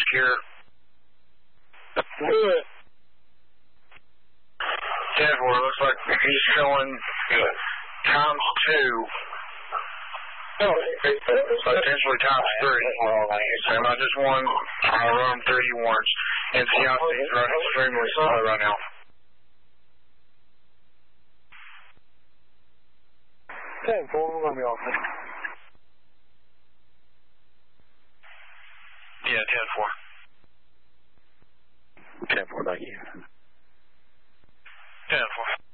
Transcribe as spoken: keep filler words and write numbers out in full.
here. Good. ten four, looks like he's showing times two. Potentially times three. And I just won, I'll run three warrants. And C I C is running extremely slow right now. ten four, we're going to be off. Yeah, ten four. ten four, thank you. ten four.